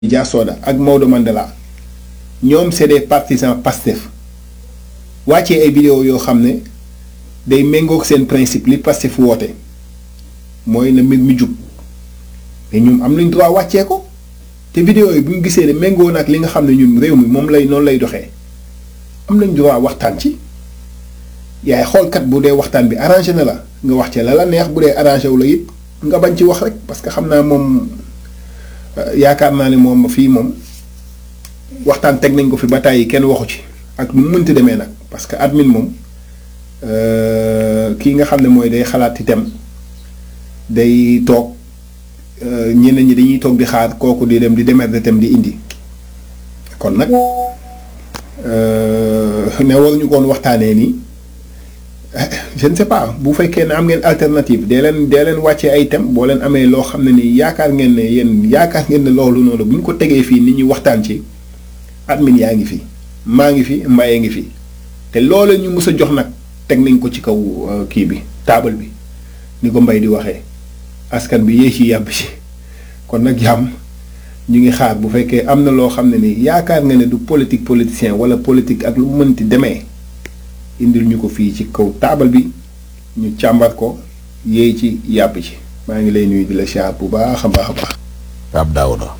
Dia Soda ak Maodo Mandela ñoom c'est des partisans Pastef wàccee ay vidéo yoo xam ne day méngoog seen principe li Pastef woote mooy na mbir mi jub mais ñoom am nañ droit wàccee ko te vidéo yi bu ñu gisee ne méngoo nag li nga xam ne ñun réew mi moom lay noonu lay doxee am nañ droit waxtaan ci yaay xoolkat bu dee waxtaan bi arrangé na la nga wax ci la neex bu dee arrangé wu la it nga bañ ci wax rek parce que xam naa moom yaakaar naa ne moom fii moom waxtaan teg nañ ko fi ba tàyyi kenn waxu ci ak nu mu mënti demee nag parce que admin moom kii nga xam ne mooy day xalaat itam day toog ñeneen ñi dañuy toog di xaar kooku di dem di démerder itam di indi kon nag ne waruñu koon waxtaanee nii je ne sais pas bu fekkee ne am ngeen alternative dee leen wàccee ay thèmes boo leen amee loo xam ne nii yaakaar ngeen ne yéen yaakaar ngeen ne loolu noonu bu ñu ko tegee fii nit ñi waxtaan ci admin yaa ngi fi maa ngi fi mbayee ngi fi te loolu ñu mës a jox nag teg nañ ko ci kaw kii bi taabal bi ni ko mbay di waxee askan bi yéeg ci yàbb ci kon nag jàmm ñu ngi xaar bu fekkee am na loo xam ne ni yaakaar nga ne du politicien wala politique ak lu mu mënti demee indil ñu ko fii ci kaw taabal bi ñu càmbar ko yéey ci yàpp ci maa ngi lay nuyu di la siyaar bu baax a baax a baax. Pape Daouda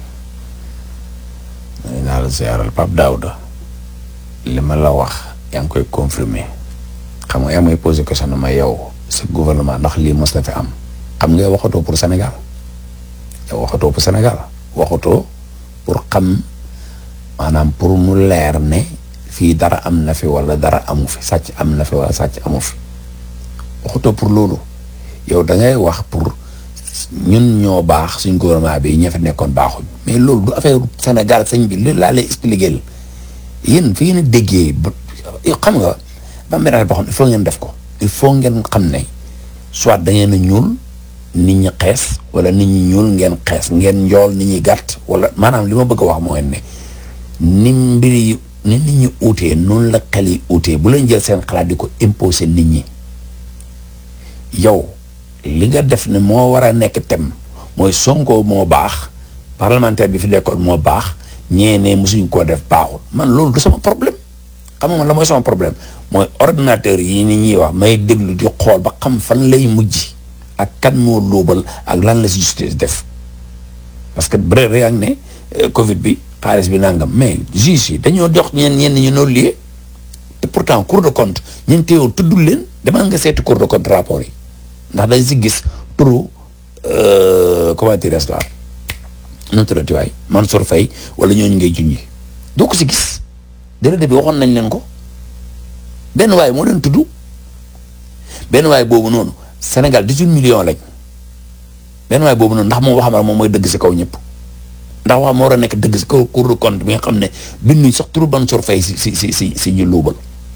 naa la siyaaral Pape Daouda li ma la wax yaa ngi koy confirmer xam nga yaa may posé question na ma yow sa gouvernement ndax lii mos na fi am xam nga waxatoo pour Sénégal yow waxatoo pour Sénégal waxatoo pour xam maanaam pour mu leer ne fii dara am na fi wala dara amu fi sàcc am na fi wala sàcc amu fi waxatoo pour loolu yow da ngay wax pour ñun ñoo baax suñ gouvernement bi ña fi nekkoon baaxuñ mais loolu du affaire Sénégal sëñ bi li laa lay expliquer yéen fi ngeen déggee ba xam nga ba mel boo xam il faut ngeen def ko il faut ngeen xam ne soit da ngeen a ñuul nit ñi xees wala nit ñi ñuul ngeen xees ngeen njool nit ñi gàtt wala maanaam li ma bëgg a wax mooy ne ni mbir yi ni nit ñi uutee noonu la xel yi uutee bu leen jël seen xalaat di ko imposer nit ñi yow li nga def ne moo war a nekk tem mooy Sonko moo baax parlementaire bi fi nekkoon moo baax ñeene mosuñ koo def baaxul man loolu du sama problème xam nga man la mooy sama problème mooy ordinateur yi ni ñuy wax may déglu di xool ba xam fan lay mujj ak kan moo luubal ak lan la si justice def parce que bref yaa ngi ne Covid bi xaalis bi nangam mais juge yi dañoo jox ñenn ñu noonu lié te pourtant Cour des comptes ñun teewul tuddul leen demal nga seeti Cour des comptes rapport yi ndax dañ si gis turu comment dirais je nu tuddati waay Mansour Faye wala ñooñu ngay junñi doo ko si gis déedéet bi waxoon nañ leen ko benn waay moo leen tudd benn waay boobu noonu Sénégal 18 millions lañ benn waay boobu noonu ndax moom waxam moom mooy dëgg si kaw ñëpp ndax wax moo war a nekk dëgg si kaw Cour des comptes bi nga xam ne binduñ sax turu Mansour Faye si ñu luubal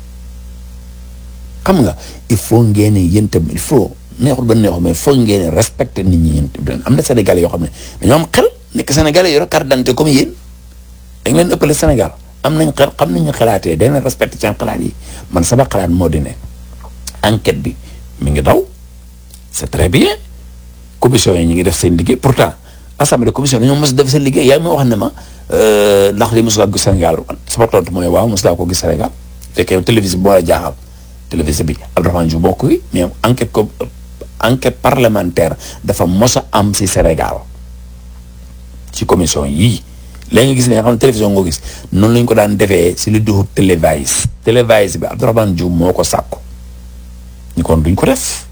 xam nga il faut ngeen yéen tam il faut neexul ba neexul mais foog ngeen respecté nit ñi yéen am na Sénégalais yoo xam ne dañoo am xel nekk Sénégalais yore carte d'identité comme yéen dañ leen ëppale Sénégal am nañ xel xam nañu xalaatee dañ leen respecté seen xalaat yi man sama xalaat moo di ne enquête bi mi ngi daw c'est très bien commission yi ñu ngi def seen liggéey pourtant assemblée commission dañoo mos def seen liggéey yaa ngi ma wax ne ma ndax li mos laa gis Sénégal sama tontu mooy waaw mos laa ko gis Sénégal fekkee télévision boo la jaaxal télévision bi Abdourahmane Diouf bokk yi mais enquête parlementaire dafa mos a am si Sénégal ci commission yii léegi nga gis ne nga xam ne télévision ngoo gis noonu lañ ko daan defee si li duxut télévise bi Abdourahmane Diouf moo ko sàkku ñu kon duñ ko def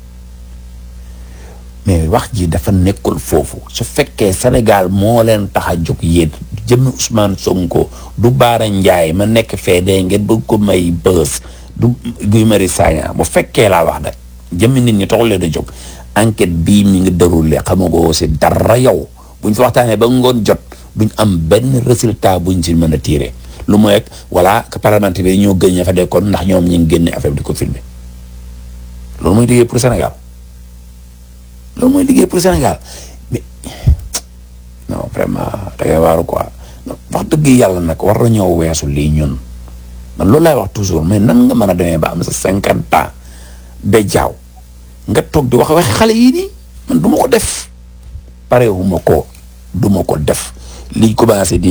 mais wax ji dafa nekkul foofu su fekkee Sénégal moo leen tax a jóg yéen jëmmi Ousmane Sonko du Baara Ndiaye ma nekk fee de ngeen bëgg ko may bës du Guy Marius Sagna bu fekkee laa wax nag jëmmi nit ñi taxul leen a jóg enquête bii mi ngi déroulé xamagoo si dara yow buñ fa waxtaanee ba ngoon jot duñ am benn résultat buñ si mën a tiré lu mooy rek voilà que parlementaire bi ñoo gën ña fa dekkoon ndax ñoom ñu ngi génne affaire bi di ko filmer loolu mooy liggéey pour Sénégal loolu mooy liggéey pour Sénégal mais non vraiment da ngay waaru quoi wax dëgg yàlla nag war na ñoo weesu lii ñun man loolu laay wax toujours mais nan nga mën a demee ba am sa 50 ans ba jaaw nga toog di wax xale yii nii man du ma ko def parewuma ko du ma ko def liñ commencé di